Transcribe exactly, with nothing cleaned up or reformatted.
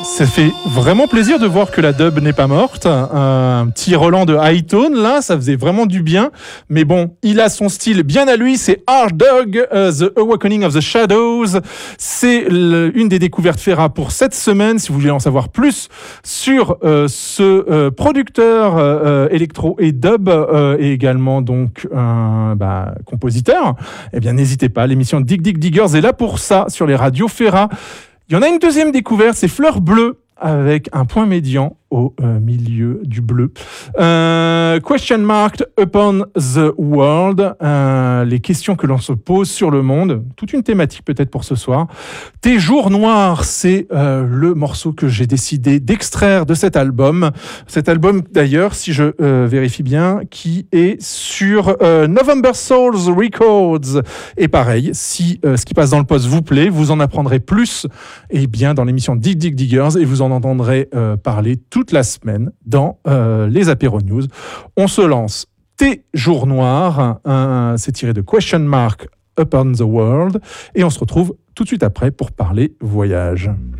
Ça fait vraiment plaisir de voir que la dub n'est pas morte. Un petit Roland de high tone, là, ça faisait vraiment du bien. Mais bon, il a son style bien à lui. C'est Hard Dog, uh, The Awakening of the Shadows. C'est le, une des découvertes Fera pour cette semaine. Si vous voulez en savoir plus sur euh, ce euh, producteur euh, électro et dub euh, et également donc un bah, compositeur, eh bien n'hésitez pas. L'émission Dig Dig Diggers est là pour ça sur les radios Fera. Il y en a une deuxième découverte, c'est Fleur Bleue avec un point médian au euh, milieu du bleu. Euh, question marked upon the world. Euh, les questions que l'on se pose sur le monde. Toute une thématique peut-être pour ce soir. Tes jours noirs, c'est euh, le morceau que j'ai décidé d'extraire de cet album. Cet album d'ailleurs, si je euh, vérifie bien, qui est sur euh, November Souls Records. Et pareil, si euh, ce qui passe dans le poste vous plaît, vous en apprendrez plus et bien dans l'émission Dig Dig Diggers et vous en entendrez euh, parler toute la semaine dans euh, les Apéro News. On se lance Tes jours noirs, un, c'est tiré de Question Mark Upon the World et on se retrouve tout de suite après pour parler voyage.